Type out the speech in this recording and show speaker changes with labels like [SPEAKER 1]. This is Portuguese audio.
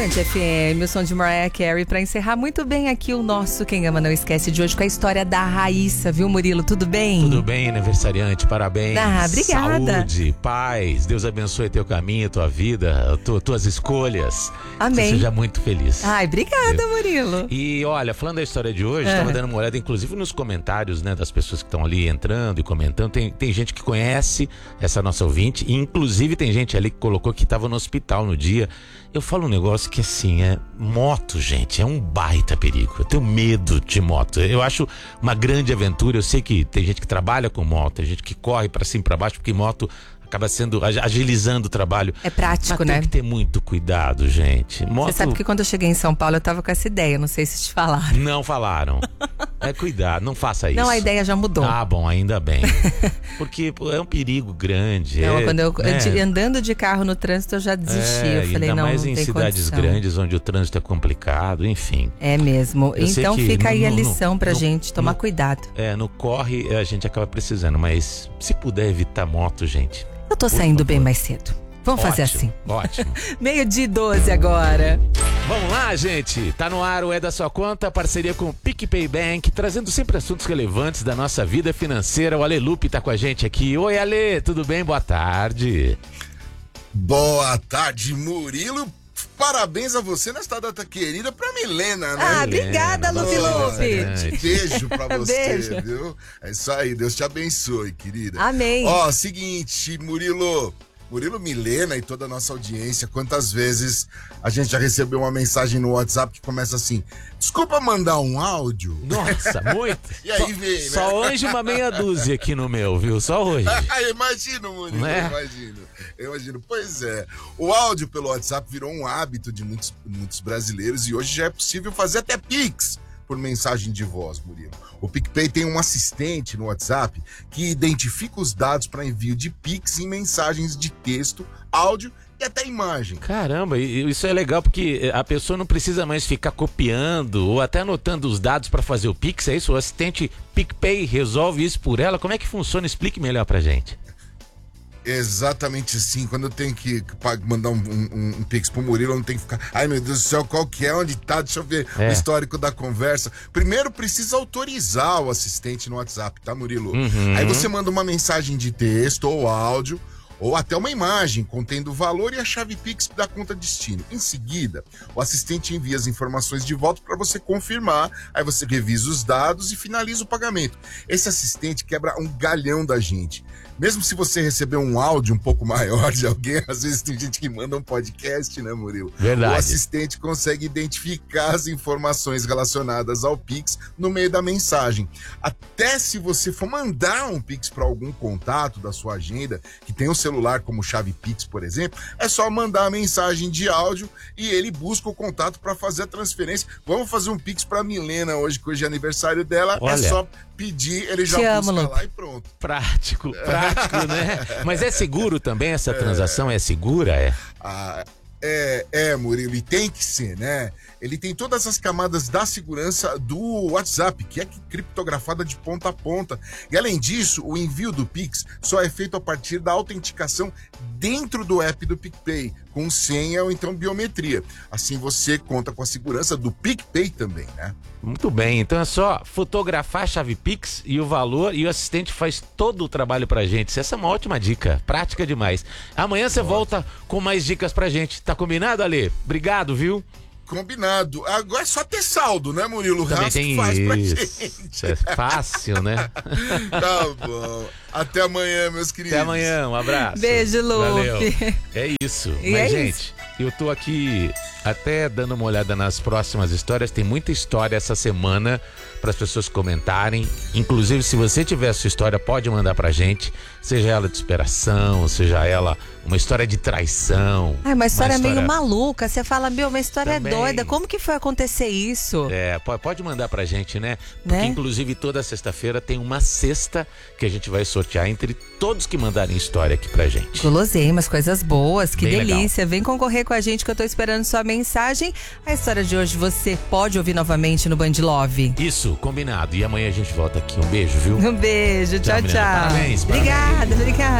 [SPEAKER 1] Band FM, o som de Mariah Carey, pra encerrar muito bem aqui o nosso Quem Ama Não Esquece de hoje com a história da Raíssa, viu, Murilo? Tudo bem?
[SPEAKER 2] Tudo bem, aniversariante, parabéns.
[SPEAKER 1] Obrigada.
[SPEAKER 2] Saúde, paz, Deus abençoe teu caminho, tua vida, tuas escolhas.
[SPEAKER 1] Amém.
[SPEAKER 2] Que você seja muito feliz.
[SPEAKER 1] Ai, obrigada, Murilo.
[SPEAKER 2] E olha, falando da história de hoje, estava dando uma olhada, inclusive nos comentários, né, das pessoas que estão ali entrando e comentando. Tem gente que conhece essa nossa ouvinte, e inclusive tem gente ali que colocou que estava no hospital no dia. Eu falo um negócio que assim, moto, gente, é um baita perigo. Eu tenho medo de moto. Eu acho uma grande aventura. Eu sei que tem gente que trabalha com moto, tem gente que corre pra cima e pra baixo, porque moto acaba sendo, agilizando o trabalho.
[SPEAKER 1] É prático,
[SPEAKER 2] mas
[SPEAKER 1] né?
[SPEAKER 2] Tem que ter muito cuidado, gente. Moto...
[SPEAKER 1] Você sabe que quando eu cheguei em São Paulo, eu tava com essa ideia, não sei se te falaram.
[SPEAKER 2] Não falaram. Cuidado, não faça isso.
[SPEAKER 1] Não, a ideia já mudou.
[SPEAKER 2] Ah, bom, ainda bem. Porque é um perigo grande.
[SPEAKER 1] Não, quando andando de carro no trânsito, eu já desisti. Eu falei,
[SPEAKER 2] ainda
[SPEAKER 1] não,
[SPEAKER 2] mais
[SPEAKER 1] não
[SPEAKER 2] em
[SPEAKER 1] tem
[SPEAKER 2] cidades
[SPEAKER 1] condição.
[SPEAKER 2] grandes, onde o trânsito é complicado, enfim.
[SPEAKER 1] É mesmo.
[SPEAKER 2] Eu sei
[SPEAKER 1] Então
[SPEAKER 2] que
[SPEAKER 1] fica aí a lição pra gente tomar cuidado.
[SPEAKER 2] No corre a gente acaba precisando, mas se puder evitar moto, gente.
[SPEAKER 1] Eu tô saindo bem mais cedo. Vamos fazer assim.
[SPEAKER 2] Ótimo.
[SPEAKER 1] 12:12 agora.
[SPEAKER 2] Vamos lá, gente. Tá no ar o É da Sua Conta, parceria com o PicPay Bank, trazendo sempre assuntos relevantes da nossa vida financeira. O Ale Lupe tá com a gente aqui. Oi, Ale, tudo bem? Boa tarde.
[SPEAKER 3] Boa tarde, Murilo. Parabéns a você nesta data querida pra Milena, né?
[SPEAKER 1] Ah, obrigada, Lupe Lupe.
[SPEAKER 3] Beijo pra você,
[SPEAKER 1] Beijo.
[SPEAKER 3] viu? É isso aí, Deus te abençoe, querida.
[SPEAKER 1] Amém.
[SPEAKER 3] Ó, seguinte, Murilo, Milena e toda a nossa audiência, quantas vezes a gente já recebeu uma mensagem no WhatsApp que começa assim: desculpa mandar um áudio?
[SPEAKER 2] Nossa, muito.
[SPEAKER 3] E aí vem, né?
[SPEAKER 2] Só hoje uma meia dúzia aqui no meu, viu? Só hoje.
[SPEAKER 3] Imagino, Murilo,
[SPEAKER 2] Né?
[SPEAKER 3] Imagino. Pois é, o áudio pelo WhatsApp virou um hábito de muitos brasileiros e hoje já é possível fazer até Pix por mensagem de voz, Murilo. O PicPay tem um assistente no WhatsApp que identifica os dados para envio de Pix em mensagens de texto, áudio e até imagem.
[SPEAKER 2] Caramba, isso é legal porque a pessoa não precisa mais ficar copiando ou até anotando os dados para fazer o Pix, é isso? O assistente PicPay resolve isso por ela? Como é que funciona? Explique melhor pra gente.
[SPEAKER 3] Exatamente assim, quando eu tenho que mandar um Pix pro Murilo, eu não tenho que ficar, ai meu Deus do céu, qual que é, onde tá, deixa eu ver o histórico da conversa. Primeiro precisa autorizar o assistente no WhatsApp, tá, Murilo? Aí você manda uma mensagem de texto ou áudio, ou até uma imagem contendo o valor e a chave Pix da conta destino. Em seguida, o assistente envia as informações de volta para você confirmar, aí você revisa os dados e finaliza o pagamento. Esse assistente quebra um galhão da gente. Mesmo se você receber um áudio um pouco maior de alguém, às vezes tem gente que manda um podcast, né, Murilo?
[SPEAKER 2] Verdade.
[SPEAKER 3] O assistente consegue identificar as informações relacionadas ao Pix no meio da mensagem. Até se você for mandar um Pix para algum contato da sua agenda, que tem um celular como chave Pix, por exemplo, é só mandar a mensagem de áudio e ele busca o contato para fazer a transferência. Vamos fazer um Pix para Milena hoje, que hoje é aniversário dela.
[SPEAKER 2] Olha.
[SPEAKER 3] É só pedir, ele já busca lá e pronto.
[SPEAKER 2] Prático, né? Mas é seguro também essa transação? É segura,
[SPEAKER 3] Murilo, e tem que ser, né? Ele tem todas as camadas da segurança do WhatsApp, que é criptografada de ponta a ponta. E além disso, o envio do Pix só é feito a partir da autenticação dentro do app do PicPay, com senha ou então biometria. Assim você conta com a segurança do PicPay também, né?
[SPEAKER 2] Muito bem, então é só fotografar a chave Pix e o valor e o assistente faz todo o trabalho pra gente. Essa é uma ótima dica, prática demais. Amanhã você volta com mais dicas pra gente. Tá combinado, Ale? Obrigado, viu?
[SPEAKER 3] Combinado. Agora é só ter saldo, né, Murilo? O
[SPEAKER 2] Também
[SPEAKER 3] resto
[SPEAKER 2] tem
[SPEAKER 3] faz pra
[SPEAKER 2] isso.
[SPEAKER 3] gente.
[SPEAKER 2] É fácil, né?
[SPEAKER 3] Tá bom. Até amanhã, meus queridos.
[SPEAKER 2] Até amanhã, um abraço.
[SPEAKER 1] Beijo, Lupe.
[SPEAKER 2] Valeu. É isso.
[SPEAKER 1] E
[SPEAKER 2] Mas,
[SPEAKER 1] é
[SPEAKER 2] gente, eu tô aqui até dando uma olhada nas próximas histórias. Tem muita história essa semana para as pessoas comentarem. Inclusive, se você tiver a sua história, pode mandar pra gente. Seja ela de superação, seja ela uma história de traição.
[SPEAKER 1] Ai, uma história meio maluca. Você fala, uma história
[SPEAKER 2] Também.
[SPEAKER 1] doida. Como que foi acontecer isso?
[SPEAKER 2] Pode mandar pra gente, né? Porque inclusive toda sexta-feira tem uma cesta que a gente vai sortear entre todos que mandarem história aqui pra gente.
[SPEAKER 1] Guloseimas, coisas boas, que
[SPEAKER 2] Bem
[SPEAKER 1] delícia.
[SPEAKER 2] legal.
[SPEAKER 1] Vem concorrer com a gente que eu tô esperando sua mensagem. A história de hoje você pode ouvir novamente no Band Love.
[SPEAKER 2] Isso, combinado. E amanhã a gente volta aqui. Um beijo, viu?
[SPEAKER 1] Um beijo, tchau,
[SPEAKER 2] Menina.
[SPEAKER 1] tchau.
[SPEAKER 2] Parabéns.
[SPEAKER 1] Obrigada.